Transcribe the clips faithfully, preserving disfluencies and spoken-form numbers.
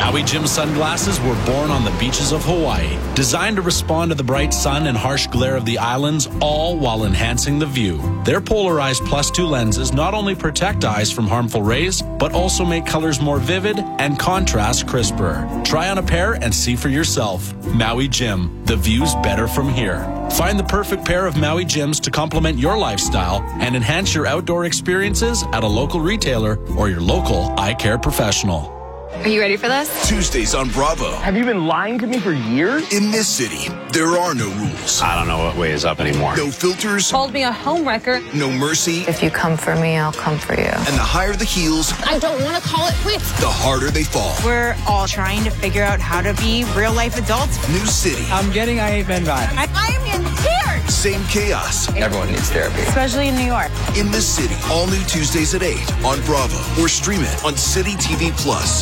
Maui Jim sunglasses were born on the beaches of Hawaii, designed to respond to the bright sun and harsh glare of the islands, all while enhancing the view. Their polarized plus two lenses not only protect eyes from harmful rays, but also make colors more vivid and contrast crisper. Try on a pair and see for yourself. Maui Jim, the view's better from here. Find the perfect pair of Maui Jims to complement your lifestyle and enhance your outdoor experiences at a local retailer or your local eye care professional. Are you ready for this? Tuesdays on Bravo. Have you been lying to me for years? In this city, there are no rules. I don't know what way is up anymore. No filters. Called me a homewrecker. No mercy. If you come for me, I'll come for you. And the higher the heels, I don't want to call it quits. the harder they fall. We're all trying to figure out how to be real-life adults. New city. I'm getting I Hate Men vibes. I, I am in tears. Same chaos. Everyone needs therapy. Especially in New York. In this city. All new Tuesdays at eight on Bravo. Or stream it on City T V Plus.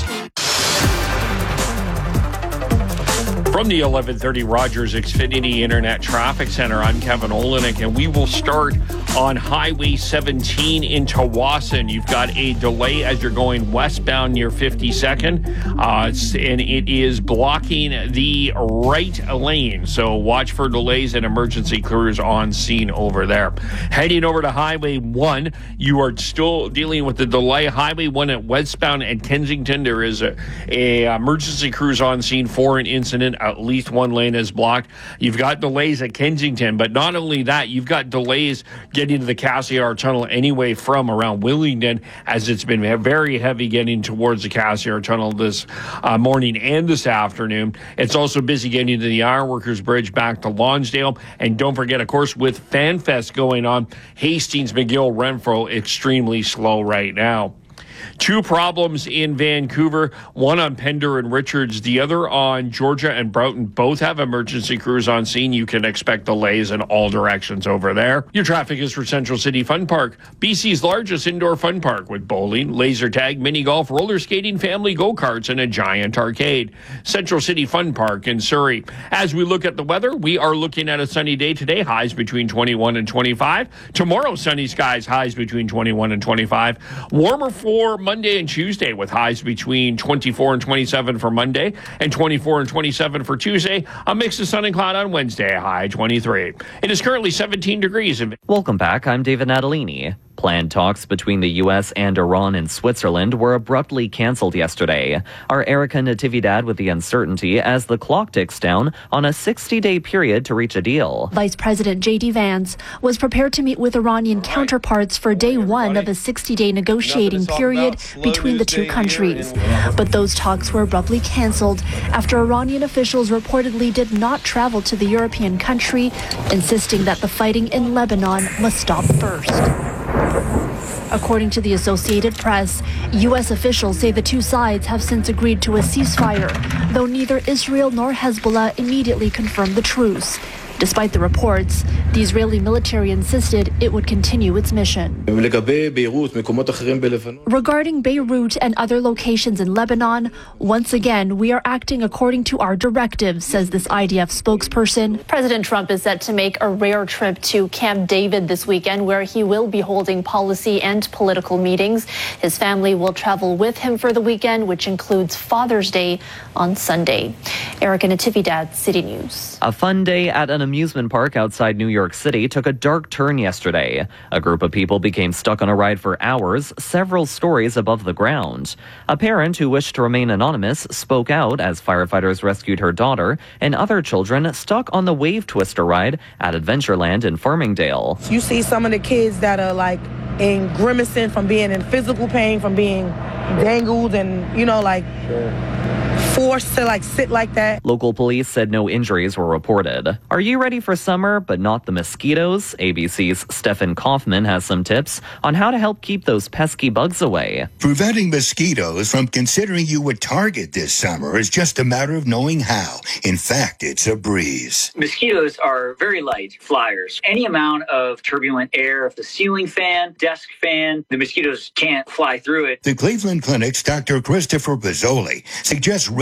From the eleven thirty Rogers Xfinity Internet Traffic Center, I'm Kevin Olenek, and we will start on Highway seventeen into Wawasan. You've got a delay as you're going westbound near fifty-second, uh, and it is blocking the right lane. So watch for delays and emergency crews on scene over there. Heading over to Highway one, you are still dealing with the delay. Highway one at westbound at Kensington, there is a, a emergency crews on scene for an incident. At least one lane is blocked. You've got delays at Kensington, but not only that, you've got delays getting to the Cassiar Tunnel anyway from around Willingdon, as it's been very heavy getting towards the Cassiar Tunnel this uh, morning and this afternoon. It's also busy getting to the Ironworkers Bridge back to Lonsdale. And don't forget, of course, with FanFest going on, Hastings, McGill, Renfrew, extremely slow right now. Two problems in Vancouver, one on Pender and Richards, the other on Georgia and Broughton. Both have emergency crews on scene. You can expect delays in all directions over there. Your traffic is for Central City Fun Park, B C's largest indoor fun park with bowling, laser tag, mini golf, roller skating, family go-karts, and a giant arcade. Central City Fun Park in Surrey. As we look at the weather, we are looking at a sunny day today, highs between twenty-one and twenty-five. Tomorrow, sunny skies, highs between twenty-one and twenty-five. Warmer for Monday and Tuesday with highs between twenty-four and twenty-seven for Monday and twenty-four and twenty-seven for Tuesday. A mix of sun and cloud on Wednesday, a high twenty-three. It is currently seventeen degrees. Welcome back. I'm David Natalini. Planned talks between the U S and Iran and Switzerland were abruptly canceled yesterday. Our Erica Natividad with the uncertainty as the clock ticks down on a sixty-day period to reach a deal. Vice President J D Vance was prepared to meet with Iranian right. counterparts for day one of a sixty-day negotiating period between the two countries. But those talks were abruptly canceled after Iranian officials reportedly did not travel to the European country, insisting that the fighting in Lebanon must stop first. According to the Associated Press, U S officials say the two sides have since agreed to a ceasefire, though neither Israel nor Hezbollah immediately confirmed the truce. Despite the reports, the Israeli military insisted it would continue its mission. Regarding Beirut and other locations in Lebanon, once again, we are acting according to our directives, says this I D F spokesperson. President Trump is set to make a rare trip to Camp David this weekend, where he will be holding policy and political meetings. His family will travel with him for the weekend, which includes Father's Day on Sunday. Erica Natividad, City News. A fun day at an amusement park outside New York City took a dark turn yesterday. A group of people became stuck on a ride for hours, several stories above the ground. A parent who wished to remain anonymous spoke out as firefighters rescued her daughter and other children stuck on the Wave Twister ride at Adventureland in Farmingdale. You see some of the kids that are like in grimacing from being in physical pain, from being dangled and, you know, like... forced to like sit like that. Local police said no injuries were reported. Are you ready for summer but not the mosquitoes? A B C's Stefan Kaufman has some tips on how to help keep those pesky bugs away. Preventing mosquitoes from considering you a target this summer is just a matter of knowing how. In fact, it's a breeze. Mosquitoes are very light flyers. Any amount of turbulent air, if the ceiling fan, desk fan, the mosquitoes can't fly through it. The Cleveland Clinic's Doctor Christopher Bozzoli suggests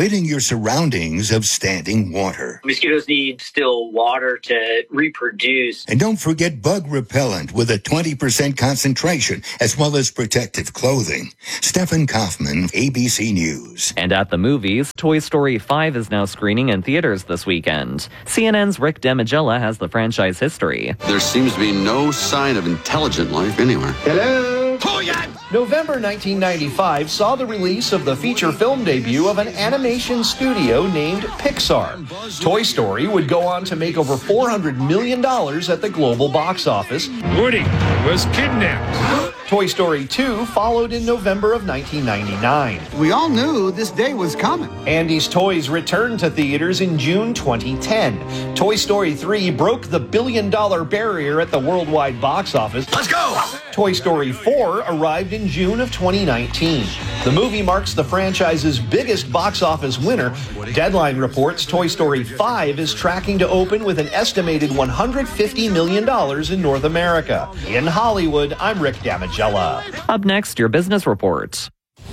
ridding your surroundings of standing water. Mosquitoes need still water to reproduce. And don't forget bug repellent with a twenty percent concentration, as well as protective clothing. Stefan Kaufman, A B C News. And at the movies, Toy Story five is now screening in theaters this weekend. C N N's Rick Damigella has the franchise history. There seems to be no sign of intelligent life anywhere. Hello? November nineteen ninety-five saw the release of the feature film debut of an animation studio named Pixar. Toy Story would go on to make over four hundred million dollars at the global box office. Woody was kidnapped. Toy Story two followed in November of nineteen ninety-nine. We all knew this day was coming. Andy's Toys returned to theaters in June twenty ten. Toy Story three broke the billion dollar barrier at the worldwide box office. Let's go! Toy Story four arrived in June of twenty nineteen. The movie marks the franchise's biggest box office winner. Deadline reports Toy Story five is tracking to open with an estimated one hundred fifty million dollars in North America. In Hollywood, I'm Rick Damigella. Up next, your business report.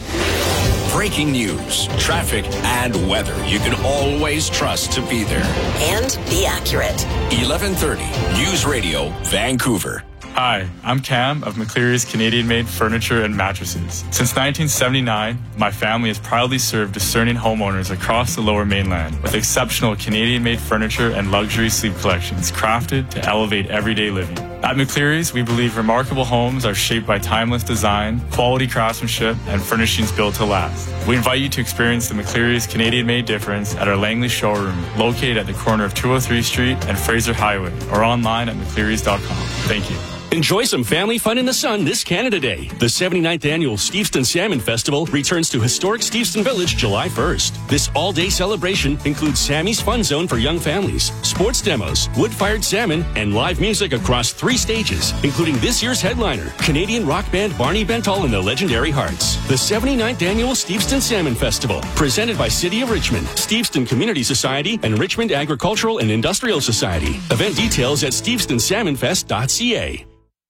Breaking news, traffic, and weather you can always trust to be there. And be accurate. eleven thirty News Radio, Vancouver. Hi, I'm Cam of McCleary's Canadian-made furniture and mattresses. Since nineteen seventy-nine, my family has proudly served discerning homeowners across the Lower Mainland with exceptional Canadian-made furniture and luxury sleep collections crafted to elevate everyday living. At McCleary's, we believe remarkable homes are shaped by timeless design, quality craftsmanship, and furnishings built to last. We invite you to experience the McCleary's Canadian-made difference at our Langley showroom, located at the corner of two oh three Street and Fraser Highway, or online at mcclearys dot com. Thank you. Enjoy some family fun in the sun this Canada Day. The seventy-ninth Annual Steveston Salmon Festival returns to historic Steveston Village July first. This all-day celebration includes Sammy's Fun Zone for young families, sports demos, wood-fired salmon, and live music across three stages, including this year's headliner, Canadian rock band Barney Bentall and the Legendary Hearts. The seventy-ninth Annual Steveston Salmon Festival, presented by City of Richmond, Steveston Community Society, and Richmond Agricultural and Industrial Society. Event details at steveston salmon fest dot c a.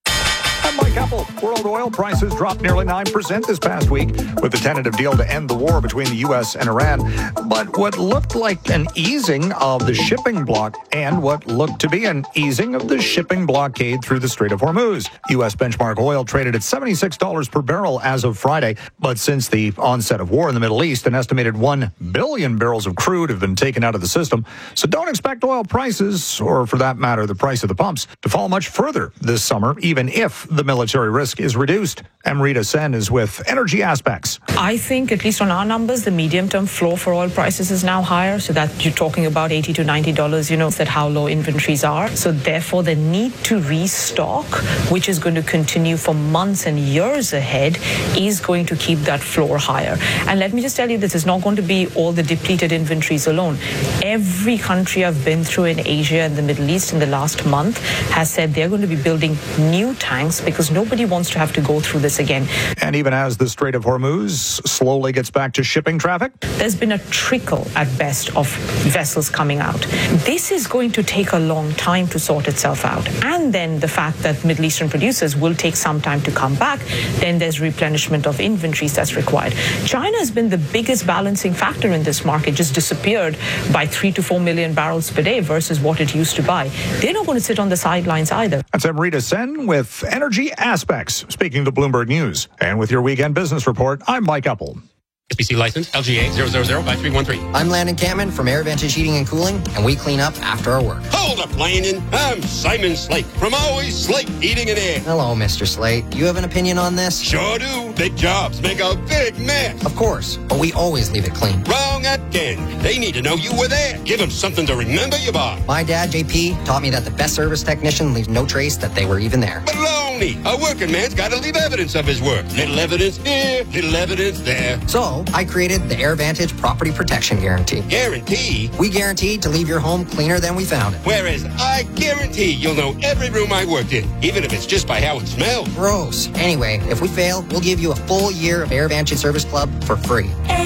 I'm Mike Apple. World oil prices dropped nearly nine percent this past week with the tentative deal to end the war between the U S and Iran. But what looked like an easing of the shipping block and what looked to be an easing of the shipping blockade through the Strait of Hormuz. U S benchmark oil traded at seventy-six dollars per barrel as of Friday. But since the onset of war in the Middle East, an estimated one billion barrels of crude have been taken out of the system. So don't expect oil prices, or for that matter, the price of the pumps, to fall much further this summer, even if the military risk is reduced. Amrita Sen is with Energy Aspects. I think, at least on our numbers, the medium-term floor for oil prices is now higher, so that you're talking about eighty to ninety dollars, you know, that how low inventories are. So therefore, the need to restock, which is going to continue for months and years ahead, is going to keep that floor higher. And let me just tell you, this is not going to be all the depleted inventories alone. Every country I've been through in Asia and the Middle East in the last month has said they're going to be building new tanks because nobody wants to have to go through this again. And even as the Strait of Hormuz slowly gets back to shipping traffic, there's been a trickle at best of vessels coming out. This is going to take a long time to sort itself out. And then the fact that Middle Eastern producers will take some time to come back, then there's replenishment of inventories that's required. China has been the biggest balancing factor in this market, just disappeared by three to four million barrels per day versus what it used to buy. They're not going to sit on the sidelines either. That's Amrita Sen with Energy Aspects, speaking to Bloomberg News. And with your weekend business report, I'm Mike Apple. S B C license L G A zero zero zero five three one three. I'm Landon Cameron from AirVantage Heating and Cooling, and we clean up after our work. Hold up, Landon. I'm Simon Slate from Always Slate Heating and Air. Hello, Mister Slate. You have an opinion on this? Sure do. Big jobs make a big mess. Of course, but we always leave it clean. Wrong again. They need to know you were there. Give them something to remember you by. My dad, J P, taught me that the best service technician leaves no trace that they were even there. Baloney. A working man's got to leave evidence of his work. Little evidence here, little evidence there. So, I created the AirVantage Property Protection Guarantee. Guarantee? We guaranteed to leave your home cleaner than we found it. Whereas I guarantee you'll know every room I worked in, even if it's just by how it smells. Gross. Anyway, if we fail, we'll give you a full year of AirVantage Service Club for free.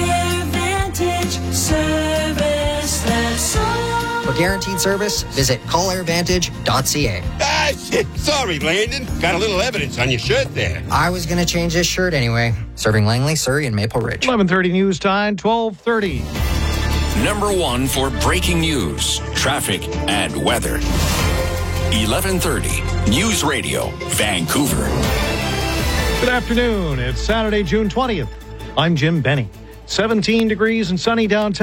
AirVantage Service, that's all. For guaranteed service, visit call air vantage dot c a. Ah, shit. Sorry, Landon. Got a little evidence on your shirt there. I was going to change this shirt anyway. Serving Langley, Surrey, and Maple Ridge. eleven thirty news time, twelve thirty. number one for breaking news, traffic, and weather. eleven thirty News Radio, Vancouver. Good afternoon. It's Saturday, June twentieth. I'm Jim Benny. seventeen degrees and sunny downtown.